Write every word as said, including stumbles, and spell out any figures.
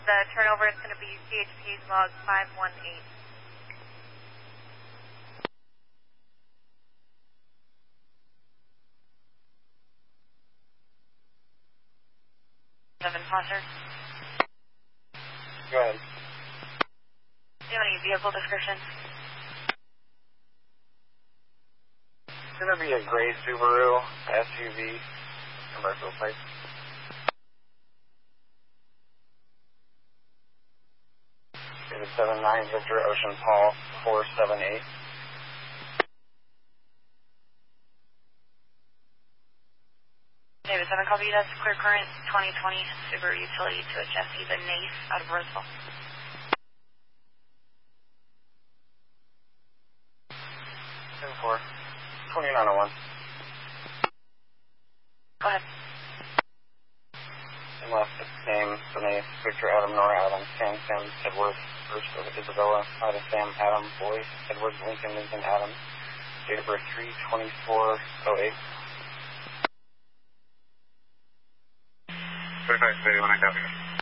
The turnover is going to be C H P log five one eight. Seven Foster. Go ahead. Do you have any vehicle description? It's going to be a gray Subaru S U V commercial type. David seven nine Victor Ocean Paul four seven eight. David seven copy, that's clear current twenty twenty Subaru utility to a Jesse the Nace out of Roseville. seven four. twenty-nine oh one. Go ahead. And left name, the Nace, Victor Adam, Nora Adam, Sam Sam, Edward, Bruce Isabella, Ida Sam, Adam, Boy, Edward, Lincoln, Lincoln, Adam. Date of birth three twenty-four oh eight. thirty-five, one, I copy.